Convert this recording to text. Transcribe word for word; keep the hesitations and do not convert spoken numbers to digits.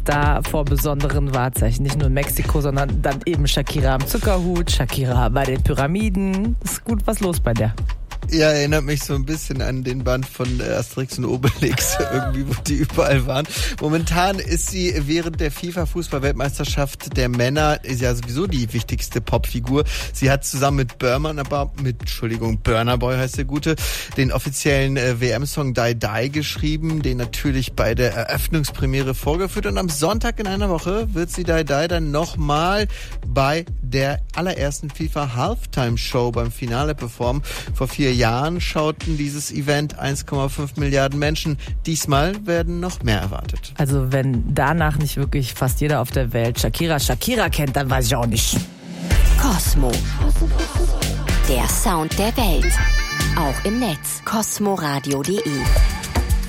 da vor besonderen Wahrzeichen. Nicht nur in Mexiko, sondern dann eben Shakira am Zuckerhut, Shakira bei den Pyramiden. Ist gut was los bei der. Ja, erinnert mich so ein bisschen an den Band von Asterix und Obelix, irgendwie, wo die überall waren. Momentan ist sie während der FIFA-Fußball-Weltmeisterschaft der Männer, ist ja sowieso die wichtigste Popfigur. Sie hat zusammen mit Burna Boy, mit, Entschuldigung, Burna Boy heißt der Gute, den offiziellen äh, W M-Song Die Die geschrieben, den natürlich bei der Eröffnungspremiere vorgeführt. Und am Sonntag in einer Woche wird sie Die Die dann nochmal bei der allerersten FIFA Halftime Show beim Finale performen. Vor vier Jahren schauten dieses Event eins Komma fünf Milliarden Menschen. Diesmal werden noch mehr erwartet. Also wenn danach nicht wirklich fast jeder auf der Welt Shakira Shakira kennt, dann weiß ich auch nicht. Cosmo. Der Sound der Welt. Auch im Netz. cosmoradio punkt de